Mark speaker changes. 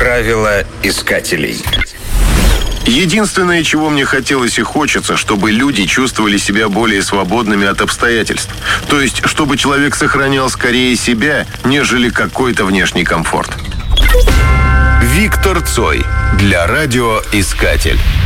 Speaker 1: Правила искателей.
Speaker 2: Единственное, чего мне хотелось и хочется, чтобы люди чувствовали себя более свободными от обстоятельств. То есть, чтобы человек сохранял скорее себя, нежели какой-то внешний комфорт. Виктор Цой для радиоискатель.